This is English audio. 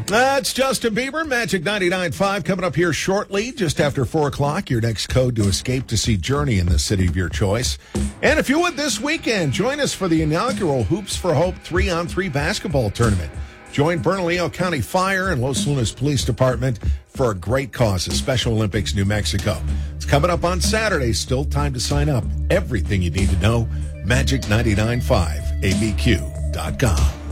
That's Justin Bieber, Magic 99.5, coming up here shortly, just after 4 o'clock. Your next code to escape to see Journey in the city of your choice. And if you would this weekend, join us for the inaugural Hoops for Hope 3-on-3 basketball tournament. Join Bernalillo County Fire and Los Lunas Police Department for a great cause, the Special Olympics New Mexico. It's coming up on Saturday. Still time to sign up. Everything you need to know, Magic 99.5, abq.com.